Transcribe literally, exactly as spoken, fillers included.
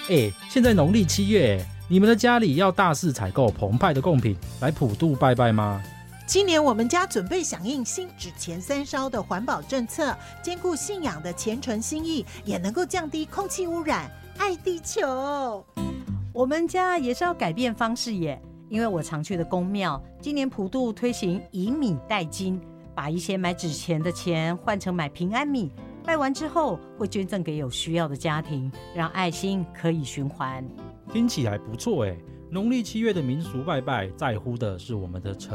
哎，现在农历七月，你们的家里要大肆采购澎湃的贡品来普渡拜拜吗？ 今年我们家准备响应新纸钱三烧的环保政策，兼顾信仰的虔诚心意，也能够降低空气污染，爱地球。 我们家也是要改变方式耶，因为我常去的宫庙今年普渡推行以米代金，把一些买纸钱的钱换成买平安米，拜完之后会捐赠给有需要的家庭，让爱心可以循环。 听起来不错哎。农历七月的民俗拜拜，在乎的是我们的诚